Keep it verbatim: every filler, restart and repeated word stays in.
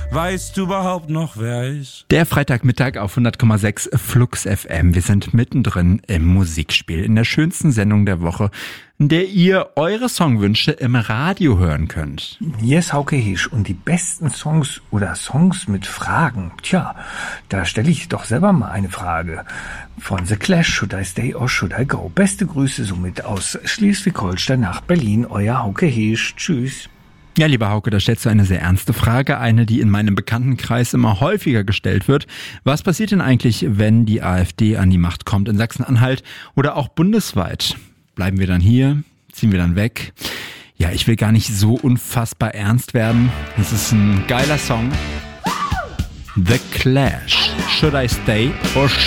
Weißt du überhaupt noch, wer ist? Der Freitagmittag auf hundert Komma sechs Flux F M. Wir sind mittendrin im Musikspiel, in der schönsten Sendung der Woche, in der ihr eure Songwünsche im Radio hören könnt. Hier ist Hauke Heesch und die besten Songs oder Songs mit Fragen. Tja, da stelle ich doch selber mal eine Frage. Von The Clash, Should I Stay or Should I Go? Beste Grüße somit aus Schleswig-Holstein nach Berlin. Euer Hauke Heesch. Tschüss. Ja, lieber Hauke, da stellst du eine sehr ernste Frage, eine, die in meinem Bekanntenkreis immer häufiger gestellt wird. Was passiert denn eigentlich, wenn die AfD an die Macht kommt in Sachsen-Anhalt oder auch bundesweit? Bleiben wir dann hier? Ziehen wir dann weg? Ja, ich will gar nicht so unfassbar ernst werden. Es ist ein geiler Song. The Clash. Should I Stay or